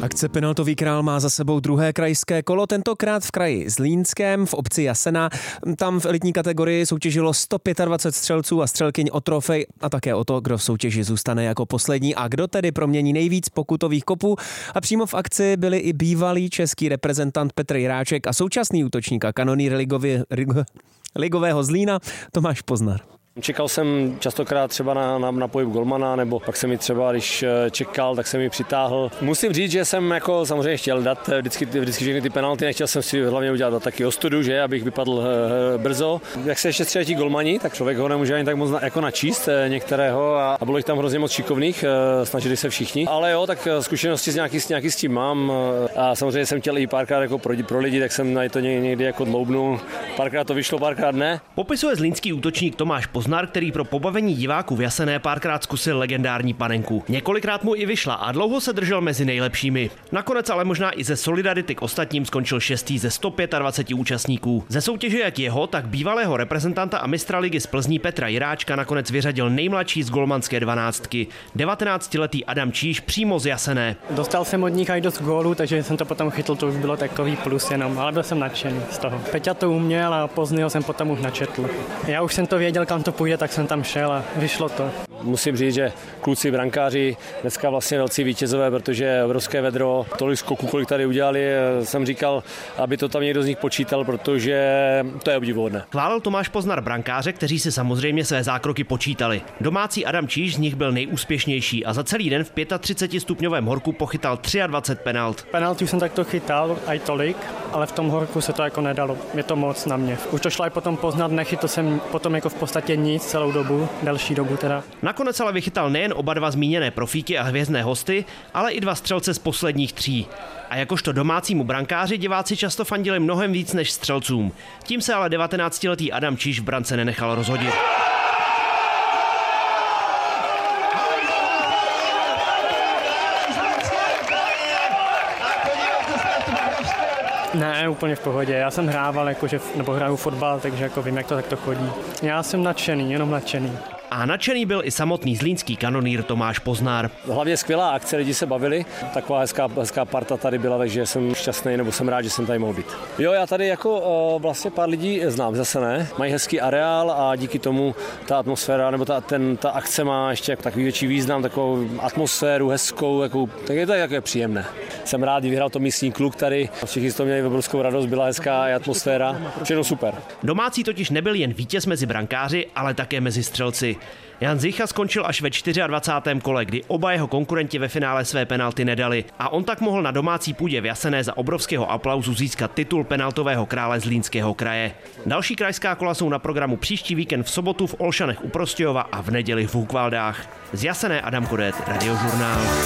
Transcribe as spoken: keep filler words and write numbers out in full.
Akce Penaltový král má za sebou druhé krajské kolo, tentokrát v kraji Zlínském v obci Jasena. Tam v elitní kategorii soutěžilo sto dvacet pět střelců a střelkyň o trofej a také o to, kdo v soutěži zůstane jako poslední a kdo tedy promění nejvíc pokutových kopů. A přímo v akci byli i bývalý český reprezentant Petr Jiráček a současný útočník a kanonýr ligově, ligového Zlína Tomáš Poznar. Čekal jsem častokrát třeba na, na, na pohyb golmana, nebo pak se mi třeba, když čekal, tak se mi přitáhl. Musím říct, že jsem jako samozřejmě chtěl dát vždycky, vždycky všechny ty penalty, nechtěl jsem si hlavně udělat taky ostudu, že, abych vypadl brzo. Jak se ještě střílí ti golmani, tak člověk ho nemůže ani tak moc na, jako načíst některého a, a bylo jich tam hrozně moc šikovných, snažili se všichni. Ale jo, tak zkušenosti s nějaký, s nějaký s tím mám a samozřejmě jsem chtěl i párkrát jako pro, pro lidi, tak jsem na to někdy jako dloubnul. Párkrát to vyšlo, párkrát ne. Popisuje zlínský útočník Tomáš Poznar, který pro pobavení diváků v Jasené párkrát zkusil legendární panenku. Několikrát mu i vyšla a dlouho se držel mezi nejlepšími. Nakonec ale možná i ze solidarity k ostatním skončil šestý ze sto dvacet pět účastníků. Ze soutěže jak jeho, tak bývalého reprezentanta a mistra ligy z Plzní Petra Jiráčka nakonec vyřadil nejmladší z golmanské dvanáctky, devatenáctiletý Adam Číž přímo z Jasené. Dostal jsem od nich aj dost gólů, takže jsem to potom chytl, to už bylo takový plus jenom, ale byl jsem nadšený z toho. Peťa to uměl a Poznýho jsem potom už načetl. Já už jsem to věděl, kam to půjde, tak jsem tam šel a vyšlo to. Musím říct, že kluci brankáři dneska vlastně velcí vítězové, protože obrovské vedro, tolik skoků, kolik tady udělali, jsem říkal, aby to tam někdo z nich počítal, protože to je obdivuhodné. Chválil Tomáš Poznar brankáře, kteří si samozřejmě své zákroky počítali. Domácí Adam Číž z nich byl nejúspěšnější a za celý den v třiceti pěti stupňovém horku pochytal dvacet tři penalt. Penalty už jsem takto chytal, aj tolik, ale v tom horku se to jako nedalo. Je to moc na mě. Už to šlo aj potom poznat, nechytl jsem potom jako v podstatě nic celou dobu, delší dobu teda. Nakonec ale vychytal nejen oba dva zmíněné profíky a hvězdné hosty, ale i dva střelce z posledních tří. A jakožto domácímu brankáři diváci často fandili mnohem víc než střelcům. Tím se ale devatenáctiletý Adam Číž v brance nenechal rozhodit. Ne, úplně v pohodě. Já jsem hrával, jakože, nebo hraju fotbal, takže jako vím, jak to takto chodí. Já jsem nadšený, jenom nadšený. A nadšený byl i samotný zlínský kanonýr Tomáš Poznar. Hlavně skvělá akce, lidi se bavili, taková hezká, hezká parta tady byla, takže jsem šťastný, nebo jsem rád, že jsem tady mohl být. Jo, já tady jako uh, vlastně pár lidí znám, zase ne, mají hezký areál a díky tomu ta atmosféra, nebo ta, ten, ta akce má ještě takový větší význam, takovou atmosféru hezkou, jakou, tak je to jako příjemné. Jsem rád, že vyhrál to místní kluk tady, všichni z toho měli obrovskou radost, byla hezká atmosféra, všechno super. Domácí totiž nebyl jen vítěz mezi brankáři, ale také mezi střelci. Jan Zicha skončil až ve dvacátém čtvrtém kole, kdy oba jeho konkurenti ve finále své penalty nedali a on tak mohl na domácí půdě v Jasené za obrovského aplauzu získat titul penaltového krále Zlínského kraje. Další krajská kola jsou na programu příští víkend v sobotu v Olšanech u Prostějova a v neděli v Hukvaldách. Z Jasené Adam Kodet, Radiožurnál.